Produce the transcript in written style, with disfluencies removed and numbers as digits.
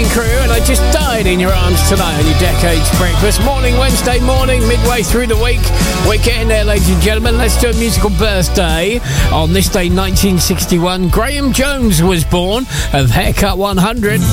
Crew, and I just died in your arms tonight on your Decades Breakfast. Morning, Wednesday morning, midway through the week. We're getting there, ladies and gentlemen. Let's do a musical birthday. On this day, 1961, Graham Jones was born of Haircut 100.